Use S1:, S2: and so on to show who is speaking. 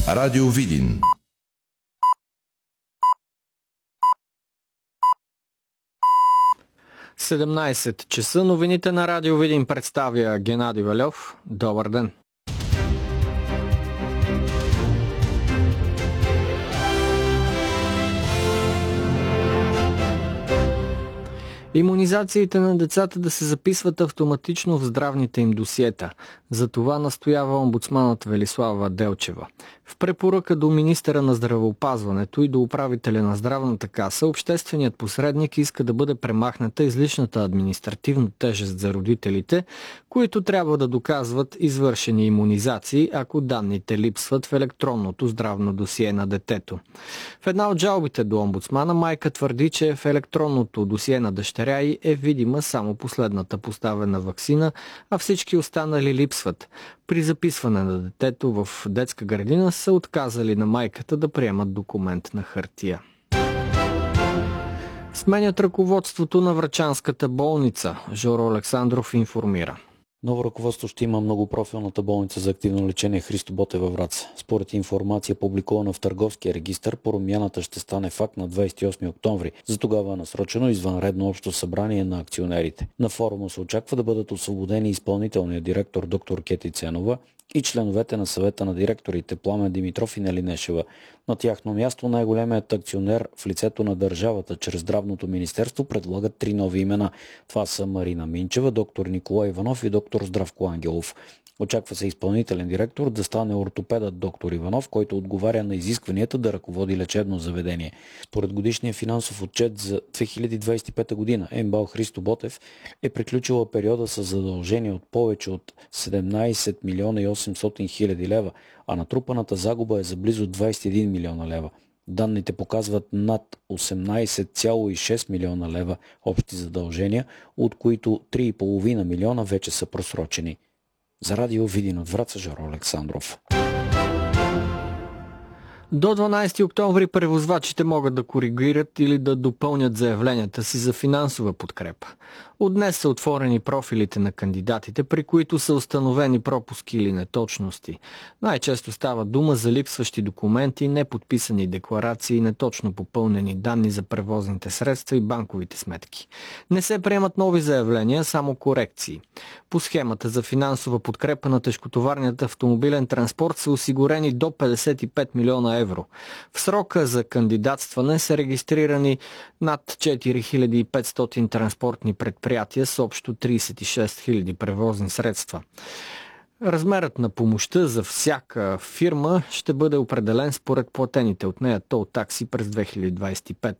S1: Радио Видин.
S2: – 17 часа. Новините на Радио Видин представя Геннадий Валев. Добър ден! Имунизациите на децата да се записват автоматично в здравните им досиета. За това настоява омбудсманът Велислава Делчева. В препоръка до министъра на здравеопазването и до управителя на здравната каса, общественият посредник иска да бъде премахната излишната административна тежест за родителите, които трябва да доказват извършени имунизации, ако данните липсват в електронното здравно досие на детето. В една от жалбите до омбудсмана майка твърди, че в електронното досие на дъщеря й е видима само последната поставена ваксина, а всички останали липсват. При записване на детето в детска градина са отказали на майката да приемат документ на хартия. Сменят ръководството на Врачанската болница. Жоро Александров информира.
S3: Ново ръководство ще има многопрофилната болница за активно лечение Христо Ботев във Враца. Според информация, публикувана в Търговския регистър, промяната ще стане факт на 28 октомври. За тогава е насрочено извънредно общо събрание на акционерите. На форума се очаква да бъдат освободени изпълнителният директор доктор Кети Ценова и членовете на съвета на директорите Пламен Димитров и Нели Нешева. На тяхно място най-големият акционер в лицето на държавата чрез Здравното министерство предлагат 3 нови имена. Това са Марина Минчева, доктор Николай Иванов и доктор Здравко Ангелов. Очаква се изпълнителен директор да стане ортопедът доктор Иванов, който отговаря на изискванията да ръководи лечебно заведение. Според годишния финансов отчет за 2025 година, МБАЛ Христо Ботев е приключила периода с задължения от повече от 17 милиона и 800 хиляди лева, а натрупаната загуба е за близо 21 милиона лева. Данните показват над 18,6 милиона лева общи задължения, от които 3,5 милиона вече са просрочени. За Радио Видин от Враца, Жоро Александров.
S2: До 12 октомври превозвачите могат да коригират или да допълнят заявленията си за финансова подкрепа. От днес са отворени профилите на кандидатите, при които са установени пропуски или неточности. Най-често става дума за липсващи документи, неподписани декларации, неточно попълнени данни за превозните средства и банковите сметки. Не се приемат нови заявления, само корекции. По схемата за финансова подкрепа на тежкотоварният автомобилен транспорт са осигурени до 55 милиона евро. В срока за кандидатстване са регистрирани над 4500 транспортни предприятия с общо 36 000 превозни средства. Размерът на помощта за всяка фирма ще бъде определен според платените от нея тол такси през 2025.